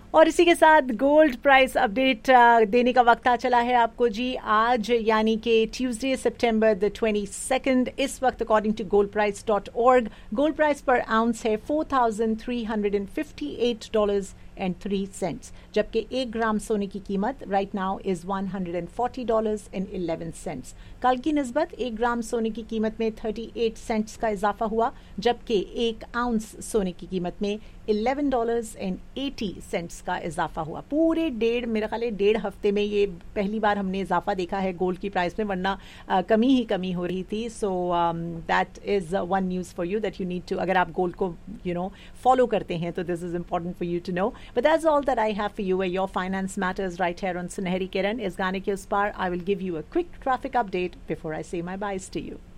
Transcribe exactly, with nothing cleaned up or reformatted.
और इसी के साथ गोल्ड प्राइस अपडेट देने का वक्त आ चला है आपको जी। आज यानी कि Tuesday September the twenty second, इस वक्त according to gold price dot org gold price पर आउंस है four thousand three hundred and fifty eight dollars and three cents, जबकि एक ग्राम सोने की कीमत right now is one hundred and forty dollars and eleven cents. कल की निस्बत एक ग्राम सोने की कीमत में थर्टी एट सेंट्स का इजाफा हुआ, जबकि एक आउंस सोने की कीमत में eleven dollars and eighty cents का इजाफा हुआ। पूरे डेढ़ मेरा ख्याल है डेढ़ हफ्ते में ये पहली बार हमने इजाफा देखा है गोल्ड की प्राइस में, वरना uh, कमी ही कमी हो रही थी। So that is one news for you that you need to, अगर आप गोल्ड को यू नो फॉलो करते हैं तो this is important for you to know. But that's all that I have for you, your finance matters right here on सुनहरी किरण। इस गाने के उस पार I will give you a quick traffic update before I से my boys to you.